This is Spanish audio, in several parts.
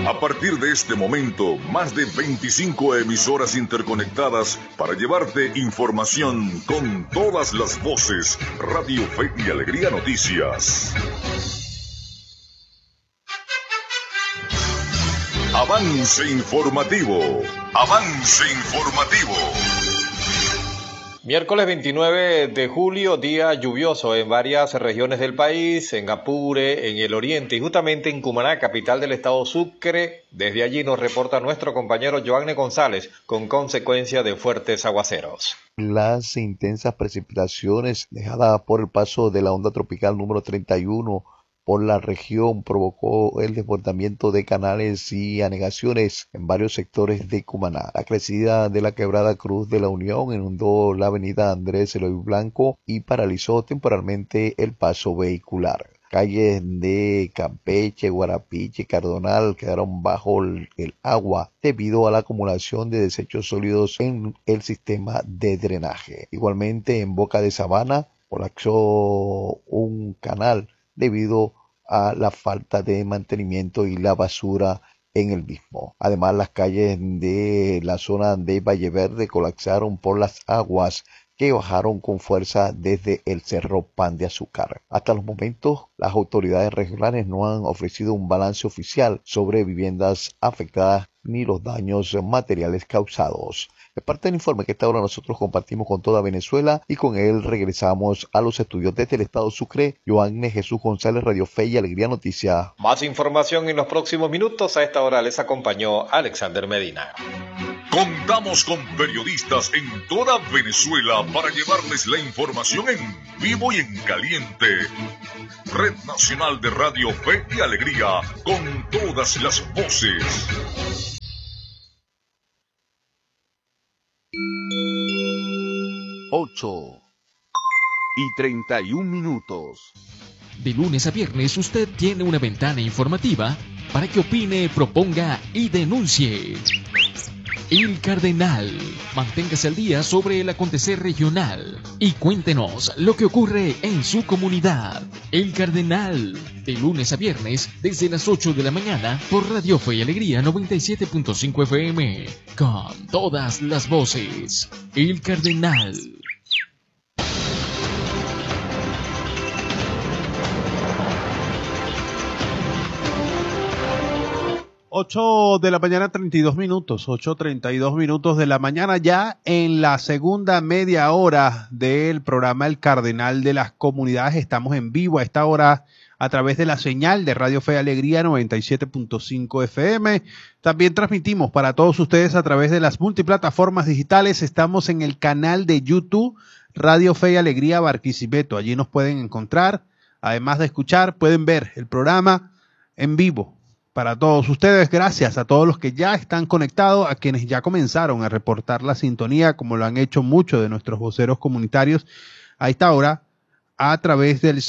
A partir de este momento, más de 25 emisoras interconectadas para llevarte información con todas las voces. Radio Fe y Alegría Noticias. Avance informativo. Avance informativo. Miércoles 29 de julio, día lluvioso en varias regiones del país, en Apure, en el oriente y justamente en Cumaná, capital del estado Sucre. Desde allí nos reporta nuestro compañero Joanne González con consecuencia de fuertes aguaceros. Las intensas precipitaciones dejadas por el paso de la onda tropical número 31 por la región provocó el desbordamiento de canales y anegaciones en varios sectores de Cumaná. La crecida de la quebrada Cruz de la Unión inundó la avenida Andrés Eloy Blanco y paralizó temporalmente el paso vehicular. Calles de Campeche, Guarapiche y Cardonal quedaron bajo el agua debido a la acumulación de desechos sólidos en el sistema de drenaje. Igualmente en Boca de Sabana colapsó un canal debido a la falta de mantenimiento y la basura en el mismo. Además, las calles de la zona de Valle Verde colapsaron por las aguas que bajaron con fuerza desde el Cerro Pan de Azúcar. Hasta los momentos, las autoridades regionales no han ofrecido un balance oficial sobre viviendas afectadas ni los daños materiales causados. Es parte del informe que esta hora nosotros compartimos con toda Venezuela y con él regresamos a los estudios desde el estado Sucre. Joanne Jesús González, Radio Fe y Alegría Noticias. Más información en los próximos minutos. A esta hora les acompañó Alexander Medina. Contamos con periodistas en toda Venezuela para llevarles la información en vivo y en caliente. Red Nacional de Radio Fe y Alegría, con todas las voces. 8:31. De lunes a viernes usted tiene una ventana informativa para que opine, proponga y denuncie. El Cardenal. Manténgase al día sobre el acontecer regional y cuéntenos lo que ocurre en su comunidad. El Cardenal. De lunes a viernes desde las 8 de la mañana por Radio Fe y Alegría 97.5 FM. Con todas las voces. El Cardenal. 8 de la mañana, 32 minutos, 8:32 minutos de la mañana, ya en la segunda media hora del programa El Cardenal de las Comunidades. Estamos en vivo a esta hora a través de la señal de Radio Fe y Alegría 97.5 FM. También transmitimos para todos ustedes a través de las multiplataformas digitales. Estamos en el canal de YouTube Radio Fe y Alegría Barquisimeto. Allí nos pueden encontrar. Además de escuchar, pueden ver el programa en vivo. Para todos ustedes, gracias a todos los que ya están conectados, a quienes ya comenzaron a reportar la sintonía, como lo han hecho muchos de nuestros voceros comunitarios a esta hora, a través del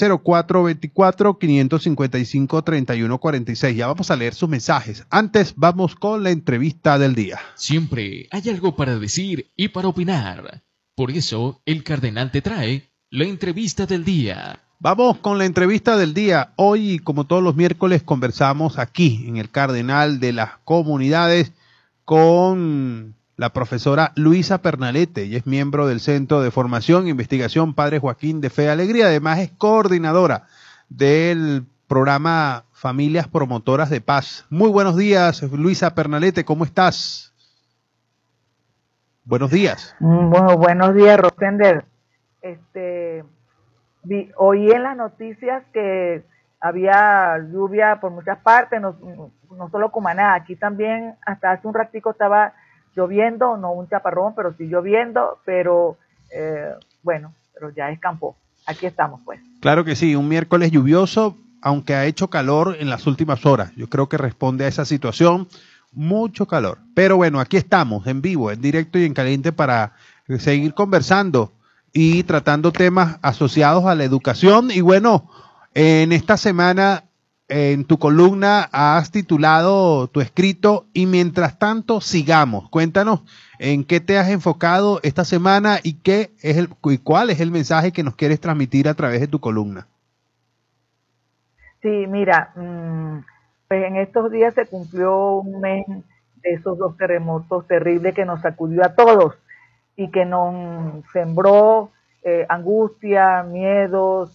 0424-555-3146. Ya vamos a leer sus mensajes. Antes, vamos con la entrevista del día. Siempre hay algo para decir y para opinar. Por eso, el Cardenal te trae la entrevista del día. Vamos con la entrevista del día. Hoy, como todos los miércoles, conversamos aquí en el Cardenal de las Comunidades con la profesora Luisa Pernalete. Ella es miembro del Centro de Formación e Investigación Padre Joaquín de Fe y Alegría. Además, es coordinadora del programa Familias Promotoras de Paz. Muy buenos días, Luisa Pernalete. ¿Cómo estás? Buenos días. Bueno, buenos días, Rosender. Oí en las noticias que había lluvia por muchas partes, no solo Cumaná, aquí también hasta hace un ratico estaba lloviendo, no un chaparrón, pero sí lloviendo, pero bueno, pero ya escampó. Aquí estamos, pues. Claro que sí, un miércoles lluvioso, aunque ha hecho calor en las últimas horas. Yo creo que responde a esa situación, mucho calor. Pero bueno, aquí estamos, en vivo, en directo y en caliente para seguir conversando y tratando temas asociados a la educación. Y bueno, en esta semana, en tu columna, has titulado tu escrito "Y mientras tanto, sigamos". Cuéntanos en qué te has enfocado esta semana y cuál es el mensaje que nos quieres transmitir a través de tu columna. Sí, mira, Pues en estos días se cumplió un mes de esos dos terremotos terribles que nos sacudió a todos y que nos sembró angustia, miedos,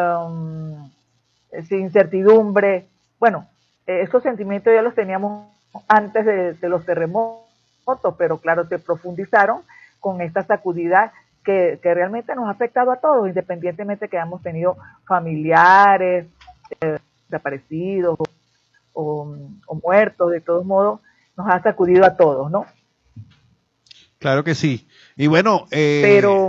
incertidumbre. Bueno, esos sentimientos ya los teníamos antes de los terremotos, pero claro, se profundizaron con esta sacudida que realmente nos ha afectado a todos, independientemente que hayamos tenido familiares desaparecidos o muertos, de todos modos, nos ha sacudido a todos, ¿no? Claro que sí. Y bueno, pero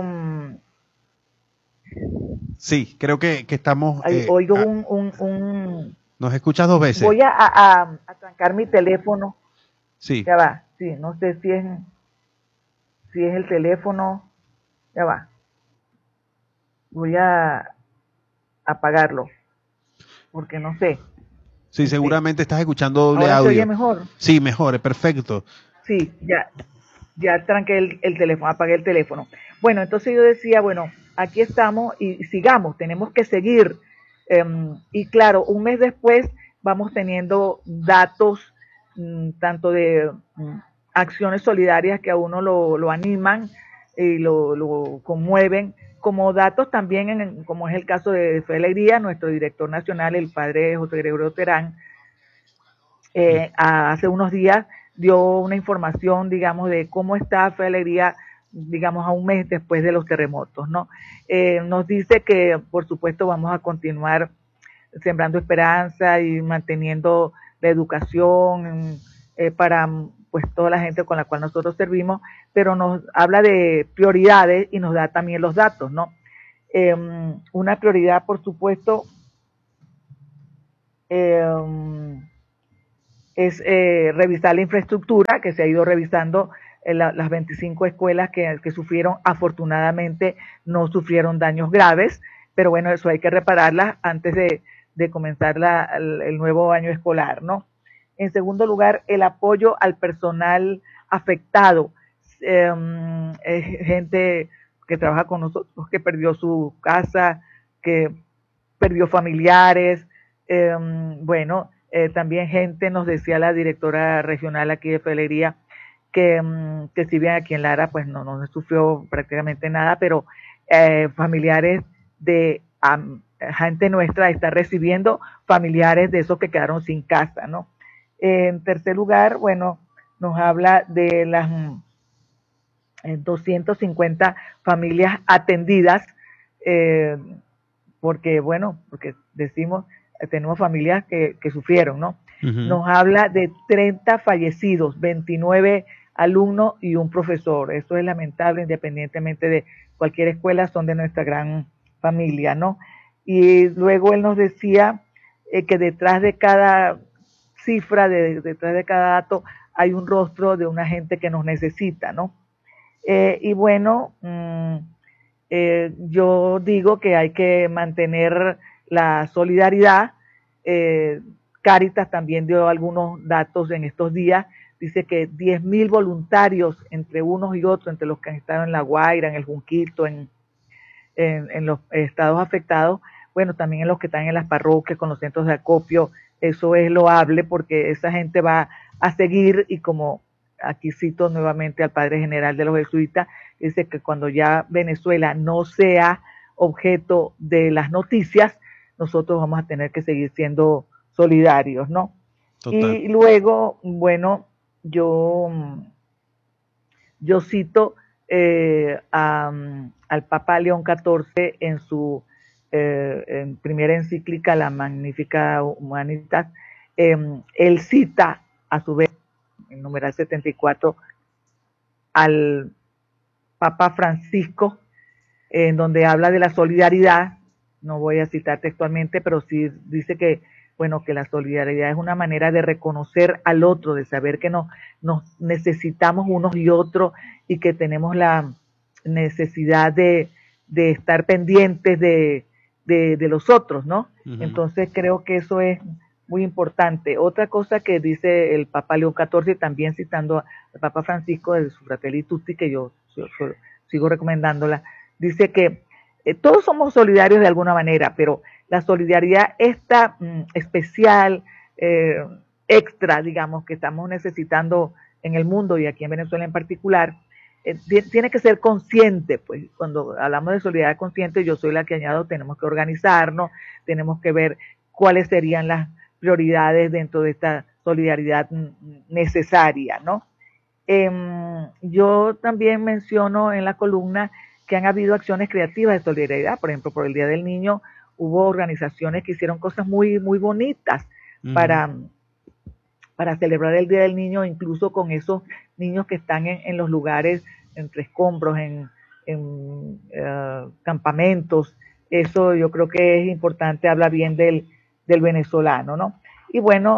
sí, creo que estamos... oigo ¿Nos escuchas dos veces? Voy a trancar mi teléfono. Sí. Ya va, sí, no sé si es el teléfono. Ya va. Voy a apagarlo, porque no sé. Sí, seguramente estás escuchando doble ¿Ahora audio. se oye mejor? Sí, mejor, perfecto. Sí, ya tranqué el teléfono, apagué el teléfono. Bueno, entonces yo decía, bueno, aquí estamos y sigamos, tenemos que seguir. Y claro, un mes después vamos teniendo datos tanto de acciones solidarias que a uno lo animan y lo conmueven, como datos también, como es el caso de Fe Alegría, nuestro director nacional, el padre José Gregorio Terán, hace unos días dio una información, digamos, de cómo está Fe Alegría, digamos, a un mes después de los terremotos, ¿no? Nos dice que, por supuesto, vamos a continuar sembrando esperanza y manteniendo la educación para pues toda la gente con la cual nosotros servimos, pero nos habla de prioridades y nos da también los datos, ¿no? Una prioridad, por supuesto, es revisar la infraestructura, que se ha ido revisando las 25 escuelas que sufrieron, afortunadamente no sufrieron daños graves, pero bueno, eso hay que repararlas antes de comenzar el nuevo año escolar, ¿no? En segundo lugar, el apoyo al personal afectado, gente que trabaja con nosotros, que perdió su casa, que perdió familiares, bueno, también gente, nos decía la directora regional aquí de Fe Alegría, que si bien aquí en Lara pues no sufrió prácticamente nada, pero familiares de gente nuestra está recibiendo familiares de esos que quedaron sin casa, ¿no? En tercer lugar, bueno, nos habla de las 250 familias atendidas, porque decimos, tenemos familias que sufrieron, ¿no? Uh-huh. Nos habla de 30 fallecidos, 29 alumnos y un profesor. Eso es lamentable, independientemente de cualquier escuela, son de nuestra gran familia, ¿no? Y luego él nos decía que detrás de cada cifra, detrás de cada dato, hay un rostro de una gente que nos necesita, ¿no? Y bueno, yo digo que hay que mantener la solidaridad. Cáritas también dio algunos datos en estos días. Dice que 10.000 voluntarios entre unos y otros, entre los que han estado en La Guaira, en el Junquito, en los estados afectados, bueno, también en los que están en las parroquias, con los centros de acopio. Eso es loable porque esa gente va a seguir, y como aquí cito nuevamente al padre general de los jesuitas, dice que cuando ya Venezuela no sea objeto de las noticias, nosotros vamos a tener que seguir siendo solidarios, ¿no? Total. Y luego, bueno, yo cito al Papa León XIV en su en primera encíclica, la Magnificat Humanitas. Él cita a su vez en numeral 74 al Papa Francisco, en donde habla de la solidaridad. No voy a citar textualmente, pero sí dice que, bueno, que la solidaridad es una manera de reconocer al otro, de saber que nos necesitamos unos y otros, y que tenemos la necesidad de estar pendientes de los otros, ¿no? Uh-huh. Entonces creo que eso es muy importante. Otra cosa que dice el Papa León XIV, también citando al Papa Francisco de su Fratelli Tutti, que yo sigo recomendándola, dice que todos somos solidarios de alguna manera, pero la solidaridad esta especial, extra, digamos, que estamos necesitando en el mundo y aquí en Venezuela en particular, tiene que ser consciente, pues cuando hablamos de solidaridad consciente, yo soy la que añado, tenemos que organizarnos, tenemos que ver cuáles serían las prioridades dentro de esta solidaridad necesaria, ¿no? Yo también menciono en la columna que han habido acciones creativas de solidaridad, por ejemplo, por el Día del Niño hubo organizaciones que hicieron cosas muy, muy bonitas para celebrar el Día del Niño, incluso con esos niños que están en los lugares, entre escombros, en campamentos. Eso yo creo que es importante, habla bien del venezolano, ¿no? Y bueno,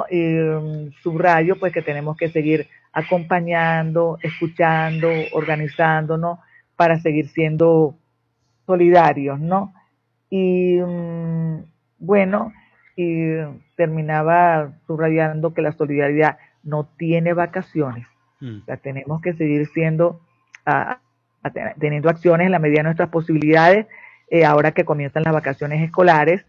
subrayo pues que tenemos que seguir acompañando, escuchando, organizándonos para seguir siendo solidarios, ¿no? Y bueno, y terminaba subrayando que la solidaridad no tiene vacaciones. O sea, tenemos que seguir siendo, teniendo acciones en la medida de nuestras posibilidades, ahora que comienzan las vacaciones escolares.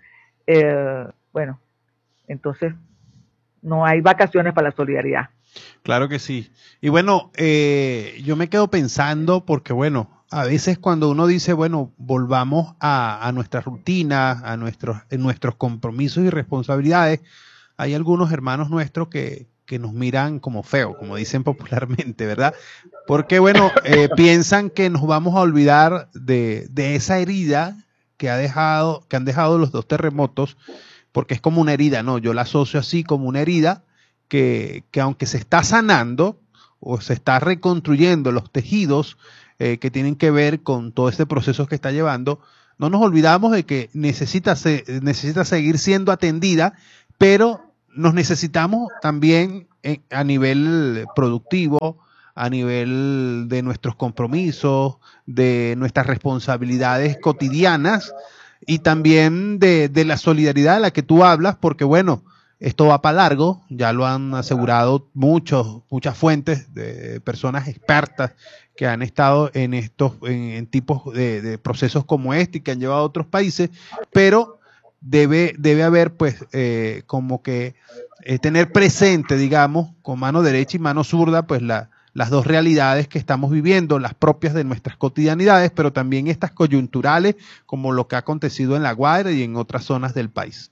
Bueno, entonces no hay vacaciones para la solidaridad. Claro que sí. Y bueno, yo me quedo pensando porque, bueno, a veces cuando uno dice, bueno, volvamos a nuestra rutina, a nuestros compromisos y responsabilidades, hay algunos hermanos nuestros que nos miran como feo, como dicen popularmente, ¿verdad? Porque, bueno, piensan que nos vamos a olvidar de esa herida que han dejado los 2 terremotos, porque es como una herida, ¿no? Yo la asocio así como una herida que aunque se está sanando o se está reconstruyendo los tejidos que tienen que ver con todo este proceso que está llevando, no nos olvidamos de que necesita seguir siendo atendida, pero nos necesitamos también a nivel productivo, a nivel de nuestros compromisos, de nuestras responsabilidades cotidianas y también de la solidaridad de la que tú hablas, porque bueno, esto va para largo, ya lo han asegurado muchas fuentes de personas expertas que han estado en tipos de procesos como este y que han llevado a otros países, pero debe haber pues como que tener presente, digamos, con mano derecha y mano zurda, pues las 2 realidades que estamos viviendo, las propias de nuestras cotidianidades, pero también estas coyunturales, como lo que ha acontecido en La Guaira y en otras zonas del país.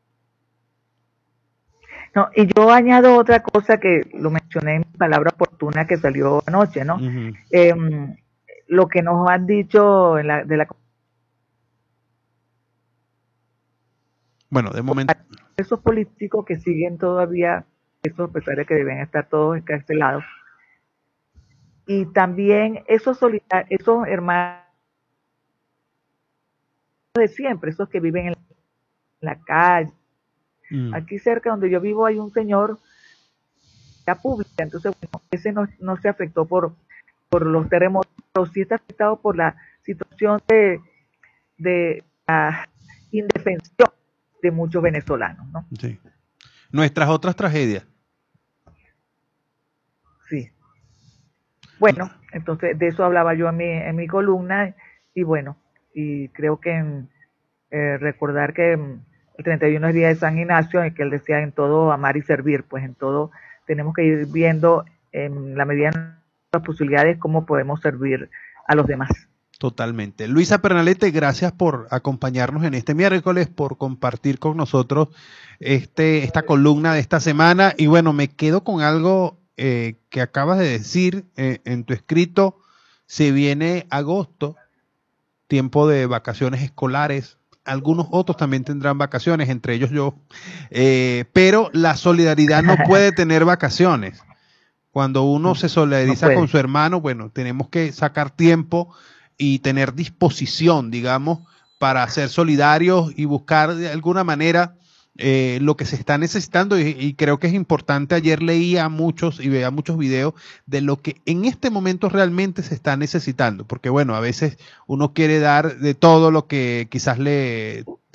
No, y yo añado otra cosa que lo mencioné en mi palabra oportuna que salió anoche, ¿no? Lo que nos han dicho bueno, de momento esos políticos que siguen todavía, esos a pesar de que deben estar todos encarcelados, y también esos hermanos de siempre, esos que viven en la calle. Aquí cerca donde yo vivo hay un señor la pública, entonces bueno, ese no se afectó por los terremotos, pero sí está afectado por la situación de indefensión de muchos venezolanos, ¿no? Sí. Nuestras otras tragedias. Sí. Bueno, entonces de eso hablaba yo en mi columna y bueno, y creo que recordar que el 31 es día de San Ignacio, en que él decía en todo amar y servir, pues en todo tenemos que ir viendo en la medida de nuestras posibilidades cómo podemos servir a los demás. Totalmente. Luisa Pernalete, gracias por acompañarnos en este miércoles, por compartir con nosotros esta columna de esta semana. Y bueno, me quedo con algo que acabas de decir en tu escrito. Se viene agosto, tiempo de vacaciones escolares. Algunos otros también tendrán vacaciones, entre ellos yo. Pero la solidaridad no puede tener vacaciones. Cuando uno se solidariza con su hermano, bueno, tenemos que sacar tiempo y tener disposición, digamos, para ser solidarios y buscar de alguna manera lo que se está necesitando y creo que es importante. Ayer leía muchos y veía muchos videos de lo que en este momento realmente se está necesitando, porque bueno, a veces uno quiere dar de todo lo que quizás le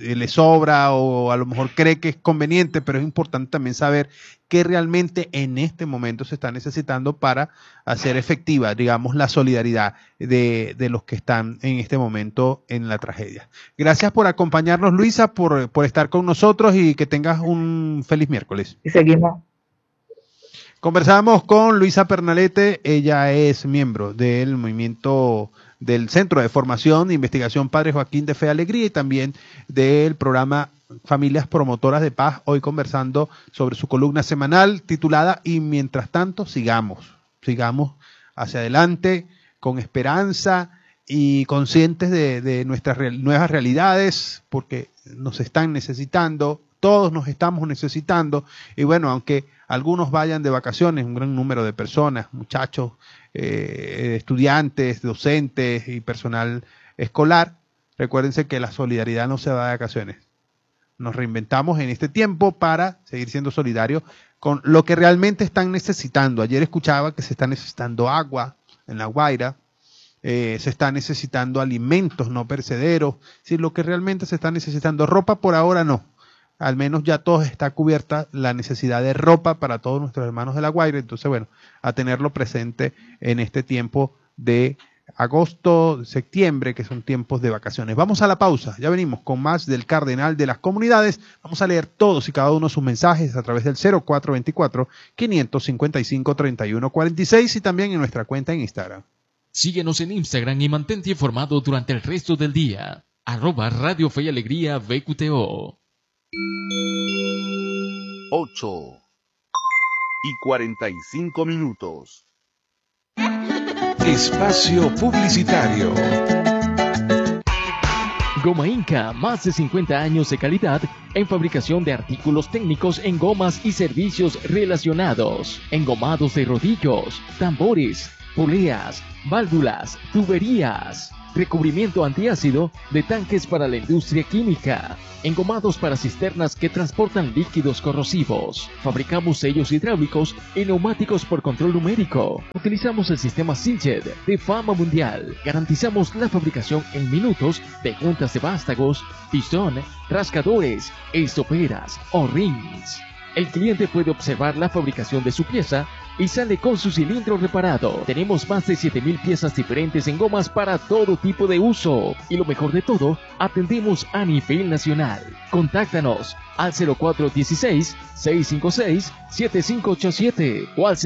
le sobra o a lo mejor cree que es conveniente, pero es importante también saber qué realmente en este momento se está necesitando para hacer efectiva, digamos, la solidaridad de los que están en este momento en la tragedia. Gracias por acompañarnos, Luisa, por estar con nosotros y que tengas un feliz miércoles. Y seguimos. Conversamos con Luisa Pernalete, ella es miembro del movimiento del Centro de Formación e Investigación Padre Joaquín de Fe y Alegría y también del programa Familias Promotoras de Paz, hoy conversando sobre su columna semanal titulada Y mientras tanto sigamos hacia adelante con esperanza y conscientes de nuestras nuevas realidades, porque nos están necesitando, todos nos estamos necesitando, y bueno, aunque algunos vayan de vacaciones, un gran número de personas, muchachos, estudiantes, docentes y personal escolar, recuérdense que la solidaridad no se va de vacaciones. Nos reinventamos en este tiempo para seguir siendo solidarios con lo que realmente están necesitando. Ayer escuchaba que se está necesitando agua en La Guaira, se está necesitando alimentos no perecederos, si lo que realmente se está necesitando, ropa por ahora no. Al menos ya todo está cubierta la necesidad de ropa para todos nuestros hermanos de La Guaira. Entonces, bueno, a tenerlo presente en este tiempo de agosto, septiembre, que son tiempos de vacaciones. Vamos a la pausa. Ya venimos con más del Cardenal de las Comunidades. Vamos a leer todos y cada uno de sus mensajes a través del 0424-555-3146 y también en nuestra cuenta en Instagram. Síguenos en Instagram y mantente informado durante el resto del día. @Radio Fe y Alegría VQTO. 8:45. Espacio publicitario. Goma Inca, más de 50 años de calidad en fabricación de artículos técnicos en gomas y servicios relacionados, engomados de rodillos, tambores, poleas, válvulas, tuberías, recubrimiento antiácido de tanques para la industria química, engomados para cisternas que transportan líquidos corrosivos. Fabricamos sellos hidráulicos y neumáticos por control numérico. Utilizamos el sistema Siljet de fama mundial. Garantizamos la fabricación en minutos de juntas de vástagos, pistón, rascadores, estoperas o rings. El cliente puede observar la fabricación de su pieza y sale con su cilindro reparado. Tenemos más de 7,000 piezas diferentes en gomas para todo tipo de uso. Y lo mejor de todo, atendemos a nivel nacional. Contáctanos al 0416-656-7587 o al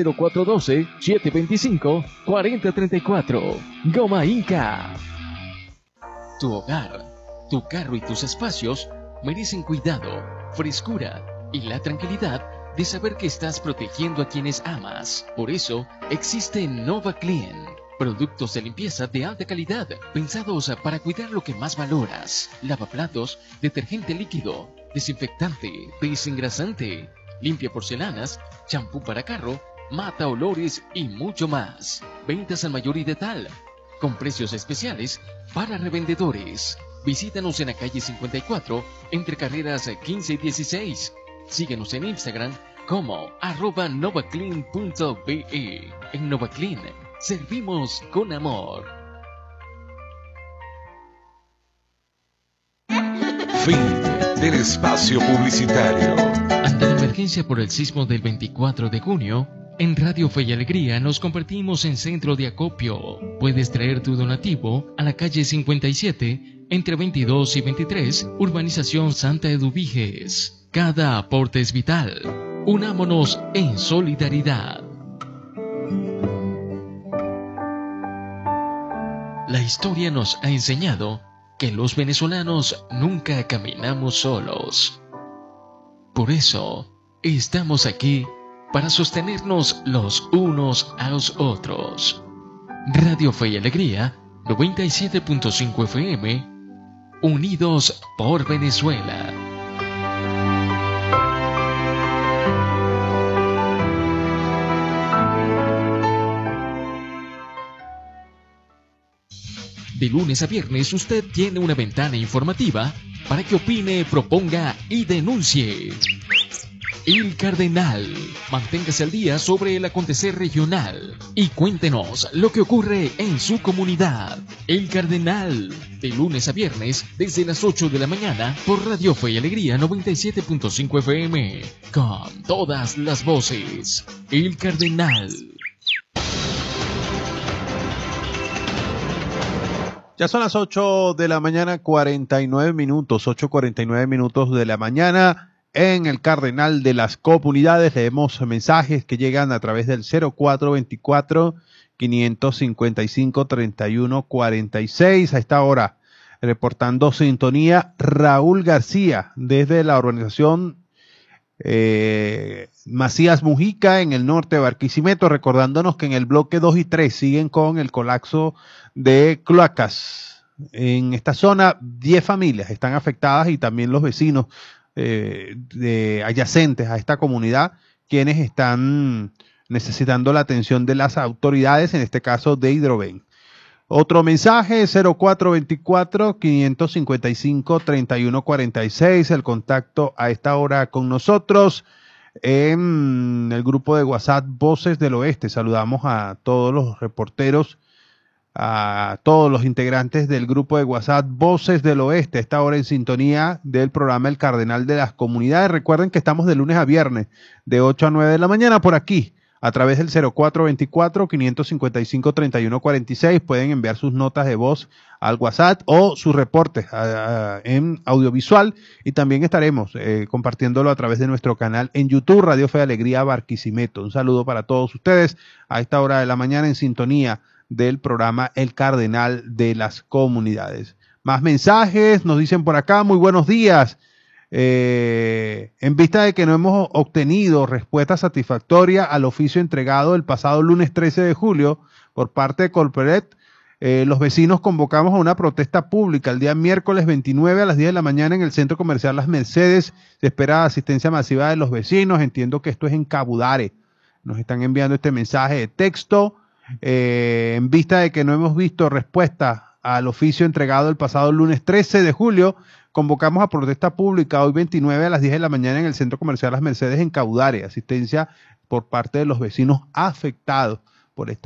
0412-725-4034. Goma Inca. Tu hogar, tu carro y tus espacios merecen cuidado, frescura y la tranquilidad de saber que estás protegiendo a quienes amas. Por eso existe Nova Clean, productos de limpieza de alta calidad, pensados para cuidar lo que más valoras: lavaplatos, detergente líquido, desinfectante, desengrasante, limpia porcelanas, champú para carro, mata olores y mucho más. Ventas al mayor y de tal, con precios especiales para revendedores. Visítanos en la calle 54, entre carreras 15 y 16. Síguenos en Instagram como @novaclean.be. En Novaclean servimos con amor. Fin del espacio publicitario. Ante la emergencia por el sismo del 24 de junio, en Radio Fe y Alegría nos convertimos en centro de acopio. Puedes traer tu donativo a la calle 57, entre 22 y 23, Urbanización Santa Eduviges. Cada aporte es vital. Unámonos en solidaridad. La historia nos ha enseñado que los venezolanos nunca caminamos solos. Por eso, estamos aquí para sostenernos los unos a los otros. Radio Fe y Alegría, 97.5 FM, unidos por Venezuela. De lunes a viernes usted tiene una ventana informativa para que opine, proponga y denuncie. El Cardenal. Manténgase al día sobre el acontecer regional y cuéntenos lo que ocurre en su comunidad. El Cardenal, de lunes a viernes, desde las 8 de la mañana, por Radio Fe y Alegría 97.5 FM, con todas las voces. El Cardenal. Ya son las 8 de la mañana, 49 minutos, 8:49 minutos de la mañana. En el Cardenal de las Comunidades leemos mensajes que llegan a través del 0424-555-3146. A esta hora, reportando sintonía, Raúl García, desde la urbanización Macías Mujica, en el norte de Barquisimeto, recordándonos que en el bloque 2 y 3 siguen con el colapso de cloacas. En esta zona, 10 familias están afectadas y también los vecinos adyacentes a esta comunidad, quienes están necesitando la atención de las autoridades, en este caso de Hidroven. Otro mensaje, 0424-555-3146, el contacto a esta hora con nosotros en el grupo de WhatsApp Voces del Oeste. Saludamos a todos los reporteros, a todos los integrantes del grupo de WhatsApp Voces del Oeste, a esta hora en sintonía del programa El Cardenal de las Comunidades. Recuerden que estamos de lunes a viernes, de 8 a 9 de la mañana, por aquí, a través del 0424-555-3146. Pueden enviar sus notas de voz al WhatsApp o sus reportes en audiovisual, y también estaremos compartiéndolo a través de nuestro canal en YouTube, Radio Fe y Alegría Barquisimeto. Un saludo para todos ustedes a esta hora de la mañana en sintonía del programa El Cardenal de las Comunidades. Más mensajes, nos dicen por acá, muy buenos días. En vista de que no hemos obtenido respuesta satisfactoria al oficio entregado el pasado lunes 13 de julio por parte de Colperet, los vecinos convocamos a una protesta pública el día miércoles 29 a las 10 de la mañana en el Centro Comercial Las Mercedes. Se espera asistencia masiva de los vecinos. Entiendo que esto es en Cabudare. Nos están enviando este mensaje de texto. En vista de que no hemos visto respuesta al oficio entregado el pasado lunes 13 de julio, convocamos a protesta pública hoy 29 a las 10 de la mañana en el Centro Comercial Las Mercedes en Cabudare. Asistencia por parte de los vecinos afectados por esta